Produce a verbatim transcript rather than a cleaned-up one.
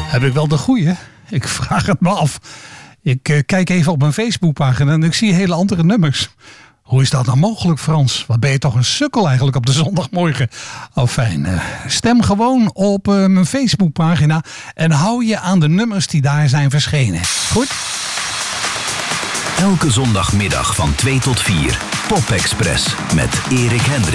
Heb ik wel de goeie? Ik vraag het me af. Ik uh, kijk even op mijn Facebookpagina en ik zie hele andere nummers. Hoe is dat nou mogelijk, Frans? Wat ben je toch een sukkel eigenlijk op de zondagmorgen? Oh, fijn. Uh, stem gewoon op uh, mijn Facebookpagina en hou je aan de nummers die daar zijn verschenen. Goed? Elke zondagmiddag van twee tot vier. Pop Express met Erik Hendricks.